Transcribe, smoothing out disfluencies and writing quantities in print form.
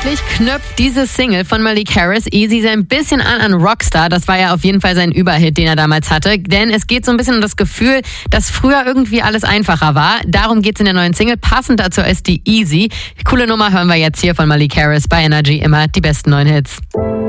Inhaltlich knüpft diese Single von Malik Harris, Easy, so ein bisschen an Rockstar. Das war ja auf jeden Fall sein Überhit, den er damals hatte. Denn es geht so ein bisschen um das Gefühl, dass früher irgendwie alles einfacher war. Darum geht's in der neuen Single. Passend dazu ist die Easy. Coole Nummer hören wir jetzt hier von Malik Harris bei Energy. Immer die besten neuen Hits.